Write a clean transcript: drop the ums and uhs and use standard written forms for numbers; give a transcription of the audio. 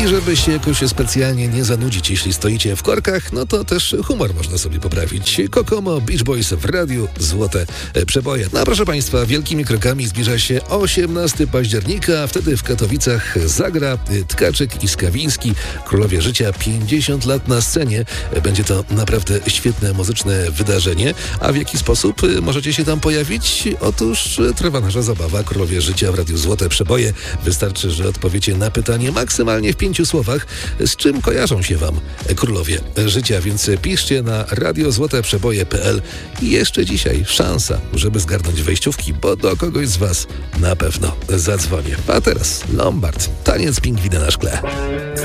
I żeby się jakoś specjalnie nie zanudzić, jeśli stoicie w korkach, no to też humor można sobie poprawić. Kokomo, Beach Boys w radiu, złote przeboje. No proszę Państwa, wielkimi krokami zbliża się 18 października, a wtedy w Katowicach zagra Tkaczyk i Skawiński, Królowie Życia, 50 lat na scenie. Będzie to naprawdę świetne muzyczne wydarzenie. A w jaki sposób możecie się tam pojawić? Otóż trwa nasza zabawa Królowie Życia w radiu Złote Przeboje. Wystarczy, że odpowiecie na pytanie maksymalnie w 5 słowach, z czym kojarzą się Wam Królowie Życia, więc piszcie na radiozłoteprzeboje.pl i jeszcze dzisiaj szansa, żeby zgarnąć wejściówki, bo do kogoś z Was na pewno zadzwonię. A teraz Lombard, taniec pingwina na szkle.